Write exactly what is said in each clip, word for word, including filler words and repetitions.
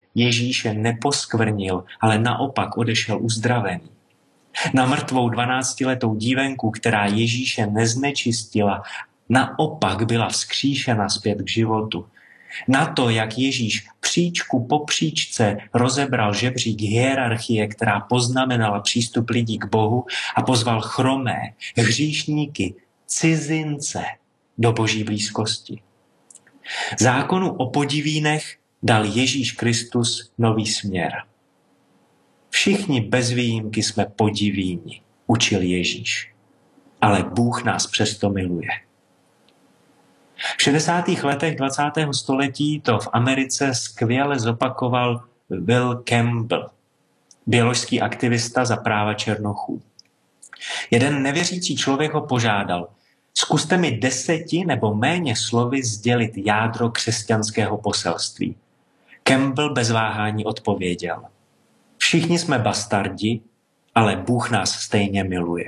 Ježíše neposkvrnil, ale naopak odešel uzdravený. Na mrtvou dvanáctiletou dívenku, která Ježíše neznečistila, naopak byla vzkříšena zpět k životu. Na to, jak Ježíš příčku po příčce rozebral žebřík hierarchie, která poznamenala přístup lidí k Bohu a pozval chromé, hříšníky, cizince do Boží blízkosti. Zákonu o podivínech dal Ježíš Kristus nový směr. Všichni bez výjimky jsme podivíni, učil Ježíš. Ale Bůh nás přesto miluje. V šedesátých letech dvacátého století to v Americe skvěle zopakoval Will Campbell, běložský aktivista za práva černochů. Jeden nevěřící člověk ho požádal: zkuste mi deseti nebo méně slovy sdělit jádro křesťanského poselství. Campbell bez váhání odpověděl: všichni jsme bastardi, ale Bůh nás stejně miluje.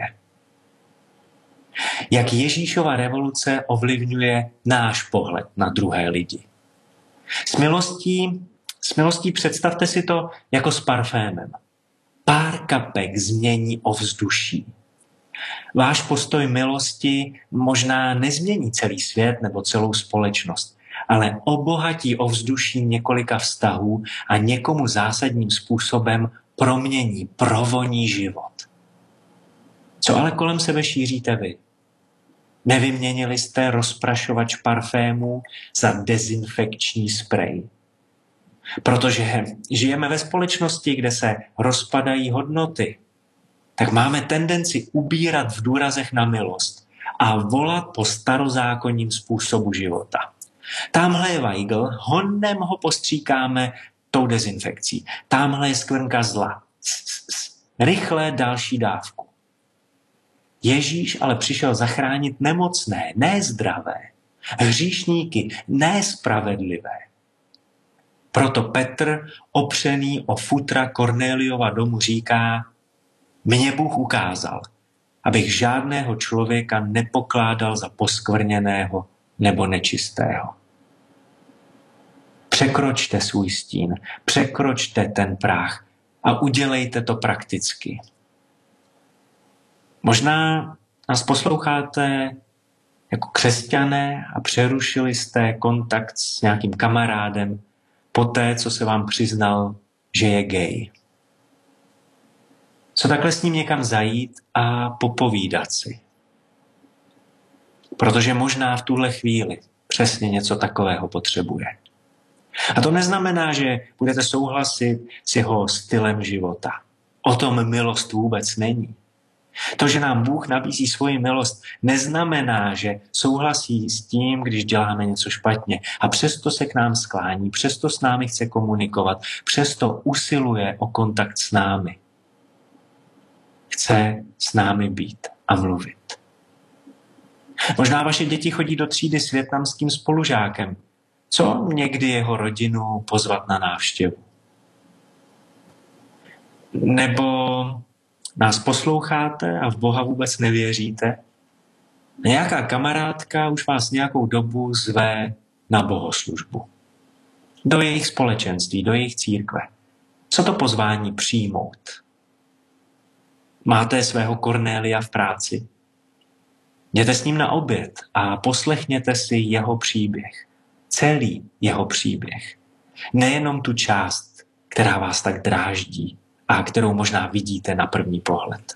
Jak Ježíšova revoluce ovlivňuje náš pohled na druhé lidi. S milostí, s milostí představte si to jako s parfémem. Pár kapek změní ovzduší. Váš postoj milosti možná nezmění celý svět nebo celou společnost, ale obohatí ovzduší několika vztahů a někomu zásadním způsobem promění, provoní život. Co ale kolem sebe šíříte vy? Nevyměnili jste rozprašovač parfémů za dezinfekční sprej? Protože žijeme ve společnosti, kde se rozpadají hodnoty, tak máme tendenci ubírat v důrazech na milost a volat po starozákonním způsobu života. Tamhle je Weigl, honem ho postříkáme tou dezinfekcí. Tamhle je skvrnka zla. Rychle další dávku. Ježíš ale přišel zachránit nemocné, ne zdravé, hříšníky, ne spravedlivé. Proto Petr, opřený o futra Kornéliova domu, říká: mě Bůh ukázal, abych žádného člověka nepokládal za poskvrněného nebo nečistého. Překročte svůj stín, překročte ten práh a udělejte to prakticky. Možná nás posloucháte jako křesťané a přerušili jste kontakt s nějakým kamarádem poté, co se vám přiznal, že je gay. Co takhle s ním někam zajít a popovídat si. Protože možná v tuhle chvíli přesně něco takového potřebuje. A to neznamená, že budete souhlasit s jeho stylem života. O tom milost vůbec není. To, že nám Bůh nabízí svoji milost, neznamená, že souhlasí s tím, když děláme něco špatně. A přesto se k nám sklání, přesto s námi chce komunikovat, přesto usiluje o kontakt s námi. Chce s námi být a mluvit. Možná vaše děti chodí do třídy s vietnamským spolužákem. Co někdy jeho rodinu pozvat na návštěvu? Nebo nás posloucháte a v Boha vůbec nevěříte? Nějaká kamarádka už vás nějakou dobu zve na bohoslužbu. Do jejich společenství, do jejich církve. Co to pozvání přijmout? Máte svého Kornélia v práci? Jděte s ním na oběd a poslechněte si jeho příběh. Celý jeho příběh. Nejenom tu část, která vás tak dráždí a kterou možná vidíte na první pohled.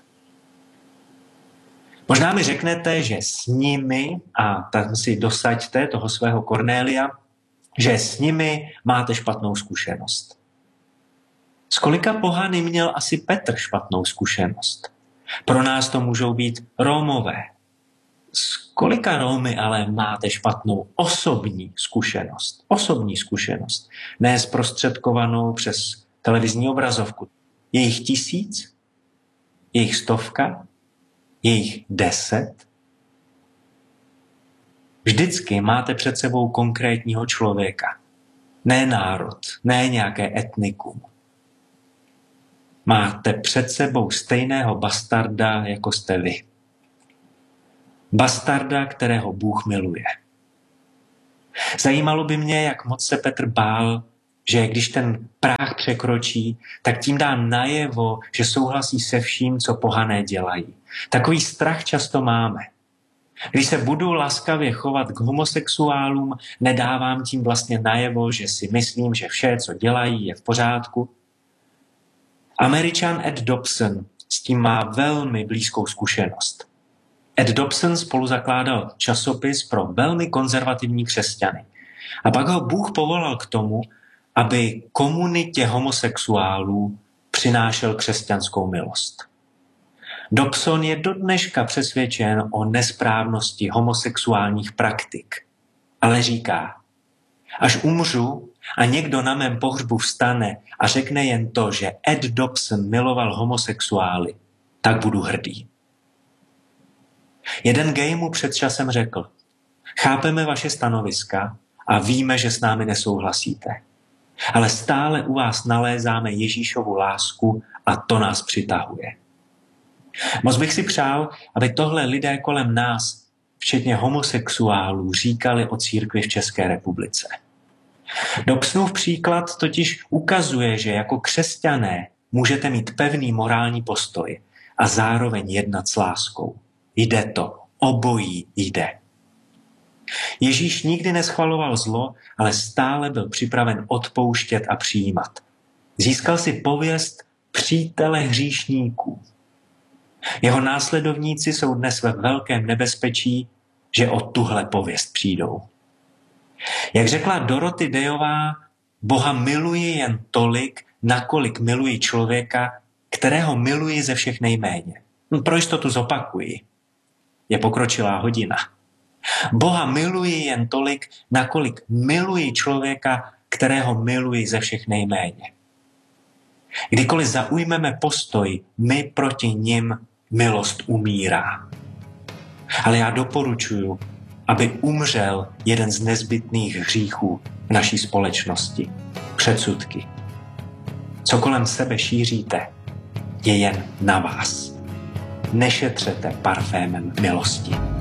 Možná mi řeknete, že s nimi, a tam si dosaďte toho svého Kornélia, že s nimi máte špatnou zkušenost. S kolika pohany měl asi Petr špatnou zkušenost? Pro nás to můžou být Rómové. S kolika Rómy ale máte špatnou osobní zkušenost? Osobní zkušenost. Ne zprostředkovanou přes televizní obrazovku. Je jich tisíc? Je jich stovka? Je jich deset? Vždycky máte před sebou konkrétního člověka. Ne národ, ne nějaké etnikum. Máte před sebou stejného bastarda, jako jste vy. Bastarda, kterého Bůh miluje. Zajímalo by mě, jak moc se Petr bál že když ten práh překročí, tak tím dá najevo, že souhlasí se vším, co pohané dělají. Takový strach často máme. Když se budu laskavě chovat k homosexuálům, nedávám tím vlastně najevo, že si myslím, že vše, co dělají, je v pořádku. Američan Ed Dobson s tím má velmi blízkou zkušenost. Ed Dobson spolu zakládal časopis pro velmi konzervativní křesťany. A pak ho Bůh povolal k tomu, aby komunitě homosexuálů přinášel křesťanskou milost. Dobson je do dneška přesvědčen o nesprávnosti homosexuálních praktik, ale říká, až umřu a někdo na mém pohřbu vstane a řekne jen to, že Ed Dobson miloval homosexuály, tak budu hrdý. Jeden gay mu před časem řekl, chápeme vaše stanoviska a víme, že s námi nesouhlasíte, ale stále u vás nalézáme Ježíšovu lásku a to nás přitahuje. Moc bych si přál, aby tohle lidé kolem nás, včetně homosexuálů, říkali o církvi v České republice. Dobsonův příklad totiž ukazuje, že jako křesťané můžete mít pevný morální postoj a zároveň jednat s láskou. Jde to, obojí jde. Ježíš nikdy neschvaloval zlo, ale stále byl připraven odpouštět a přijímat. Získal si pověst přítele hříšníků. Jeho následovníci jsou dnes ve velkém nebezpečí, že o tuhle pověst přijdou. Jak řekla Dorothy Dayová, Boha miluji jen tolik, nakolik miluji člověka, kterého miluji ze všech nejméně. No, pro jistotu zopakuji. Je pokročilá hodina. Boha miluji jen tolik, nakolik miluji člověka, kterého miluji ze všech nejméně. Kdykoliv zaujmeme postoj, my proti nim, milost umírá. Ale já doporučuji, aby umřel jeden z nezbytných hříchů v naší společnosti. Předsudky. Co kolem sebe šíříte, je jen na vás. Nešetřete parfémem milosti.